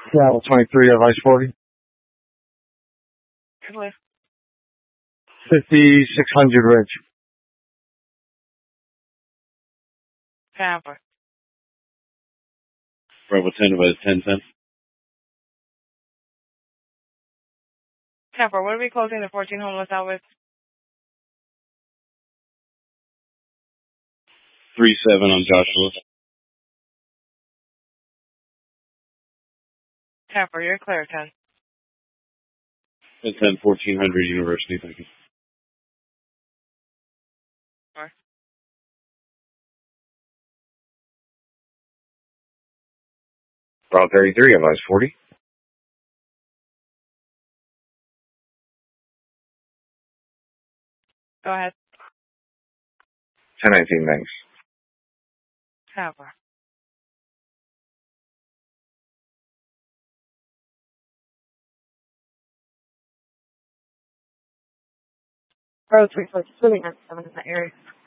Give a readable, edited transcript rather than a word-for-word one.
Travel 23 of Ice 40. Clear. 5600 Ridge. Tampa. Bravo 10 about 1010. Tampa, what are we closing the 14 homeless out with? 37 on Joshua. Tampa, you're clear, 10. 1010 1400 University, thank you. Sure. Bravo 33 of Ice 40. Go ahead. 1019, thanks. Tampa. Road 3 swimming at 7 in that area.